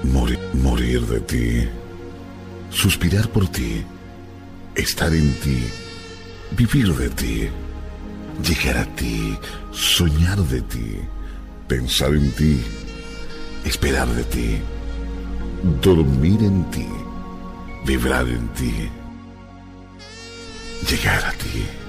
Morir de ti, suspirar por ti, estar en ti, vivir de ti, llegar a ti, soñar de ti, pensar en ti, esperar de ti, dormir en ti, vibrar en ti, llegar a ti.